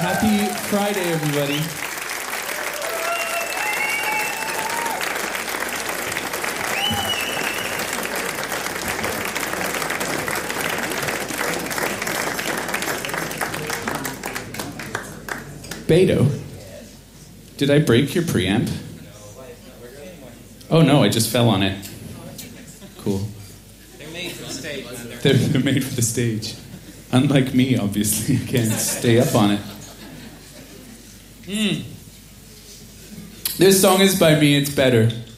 Happy Friday, everybody. Beto, did I break your preamp? Oh no, I just fell on it. Cool. They're made for the stage, man. They're made for the stage. Unlike me, obviously, I can't stay up on it. This song is by me, it's better.